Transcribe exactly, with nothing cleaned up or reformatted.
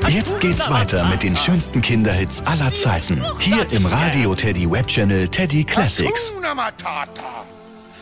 Jetzt geht's weiter mit den schönsten Kinderhits aller Zeiten. Hier im Radio Teddy Web Channel Teddy Classics. Hakuna Matata.